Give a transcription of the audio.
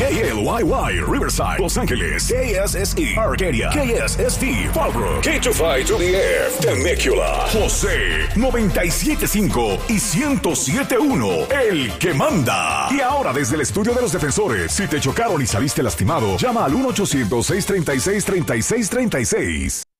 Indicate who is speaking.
Speaker 1: KLYY, Riverside, Los Ángeles. KSSE, Arcadia. KSST, Fallbrook. K25 to the Air, Temecula. José, 97.5 y 107.1, el que manda. Y ahora desde el estudio de los defensores, si te chocaron y saliste lastimado, llama al 1-800-636-3636.